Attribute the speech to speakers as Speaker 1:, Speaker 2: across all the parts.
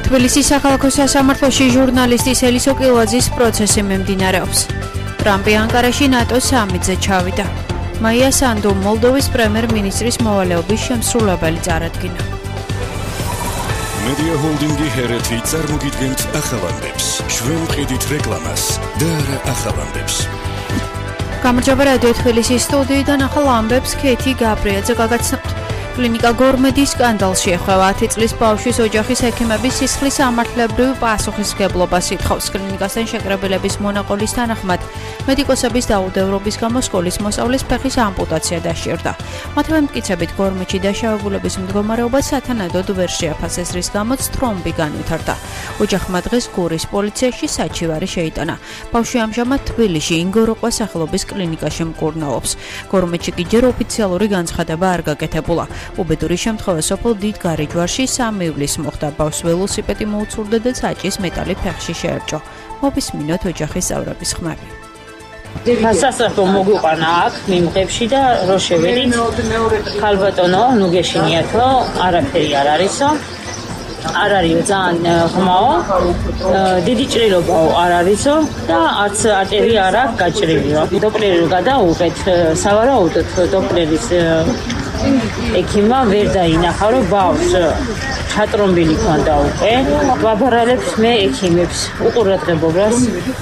Speaker 1: თბილისის საქალაქო სასამართლოში ჟურნალისტის ელისო კილვაძის პროცესი მიმდინარეობს. ტრამპი ანკარაში ნატოს სამიტზე ჩავიდა. მაია სანდუ მოლდოვის პრემიერ-მინისტრის მოვალეობის შემსრულებელი წარადგინა.
Speaker 2: მედია ჰოლდინგი ჰერეთი წარმოგიდგენთ ახალანდებს. ჩვენ ვყიდით რეკლამას და არა ახალანდებს.
Speaker 1: გამარჯობა რადიო თბილისის სტუდიიდან ახალ ამბებს ქეთი გაბრიაძე გაგაცნობთ. კლინიკა გორმედის სკანდალში ეხება 10 წლის ბავშვის ოჯახის ექიმების სისხლის სამართლებრივ პასუხისმგებლობას ითხოვს. კლინიკასთან შეკრებილების მონაყოლის თანახმად მედიკოსების დაუდევრობის გამო სკოლის მოსწავლის ფეხის ამპუტაცია დასჭირდა. მათივე მტკიცებით გორმედში დაშავებულების მდგომარეობა სათანადოდ ვერ შეაფასეს, რის გამოც თრომბი განვითარდა. ოჯახმა დღეს გურის პოლიციაში საჩივარი შეიტანა. ბავშვი ამჟამად თბილისში ინგოროყვა სახელობის კლინიკაში მკურნალობს. გორმედში კი ჯერ ოფიციალური განცხადება არ გაკეთებულა. უბედური შემთხვევა სოფელ დიდ გარიჯვარში 3 ივლისს მოხდა. ბავშვს ველოსიპედი მოუწურდა და საჭის მეტალი ფეხში შეერჭო. მოვისმინოთ ოჯახის წევრების ხმები.
Speaker 3: სასახლო მოგვიყვანა აქ მიმღებში და რო შევედით ქალბატონო ნუ გეშინიათ რომ არაფერი არ არისო არ არისო ძალიან ღმაო დიდი ჭრილობაო არ არისო და არც არტერი არ აქვს გაჭრილიო დოპლერი რო გადაუღეთ სავარაუდოდ დოპლერის ექიმმა ვერ დაინახა რომ ბავშვს ჩატრომბილი ქონდა უკვე ვაბარალებს მე ექიმებს უყურადღებობას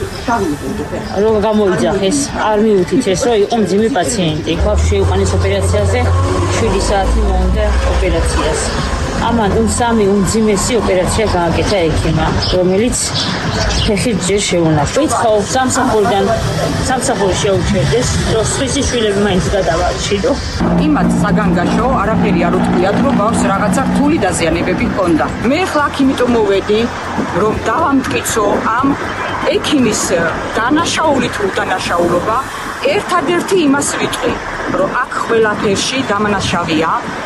Speaker 3: რომ გამოიძახეს არ მიუთით ეს რომ იყო მძიმე პაციენტი ბავშვი შეიყვანეს ოპერაციაზე 7 საათი მოუნდა ოპერაციას ამან სამი უმძიმესი ოპერაცია გააკეთა ექიმმა რომელიც ფეხით ჯერ შეუნახა ვითხოვ სამსახურიდან სამსახური შეუჩერდეს რომ სხვისი შვილები მაინც გადავარჩინო
Speaker 4: იმათ საგანგაშო არაფერი არ უთქვიათ რომ ბავშვს რაღაცა რთული დაზიანებები ჰქონდა მე ხლა აქ იმიტომ მოვედი რომ დავამტკიცო ამ ექიმის დანაშაული თუ დანაშაულობა ერთადერთი იმას ვიტყვი რომ აქ ყველაფერში დამნაშავეა